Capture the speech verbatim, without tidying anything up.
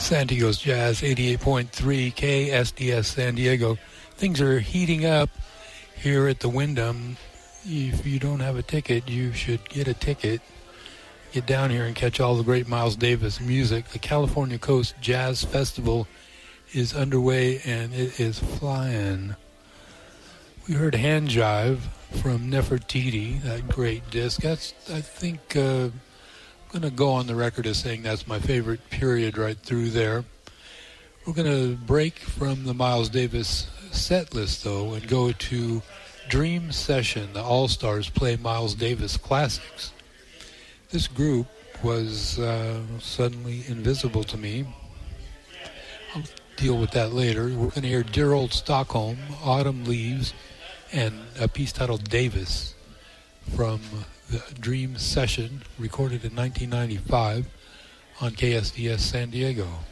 San Diego's Jazz, eighty-eight point three K S D S San Diego. Things are heating up here at the Wyndham. If you don't have a ticket, you should get a ticket. Get down here and catch all the great Miles Davis music. The California Coast Jazz Festival is underway, and it is flying. We heard Hand Jive from Nefertiti, that great disc. That's, I think... Uh, I'm going to go on the record as saying that's my favorite period right through there. We're going to break from the Miles Davis set list, though, and go to Dream Session. The All-Stars play Miles Davis classics. This group was uh, suddenly invisible to me. I'll deal with that later. We're going to hear Dear Old Stockholm, Autumn Leaves, and a piece titled Davis from the Dream Session, recorded in nineteen ninety-five on K S D S San Diego.